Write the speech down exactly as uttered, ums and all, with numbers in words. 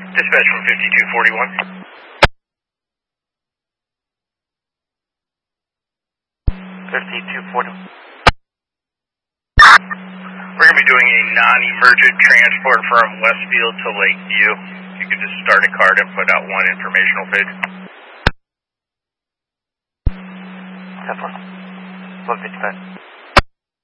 Dispatch from fifty-two forty-one. fifty-two forty-one. We're going to be doing a non-emergent transport from Westfield to Lakeview. You can just start a card and put out one informational page. ten four. one fifty-five.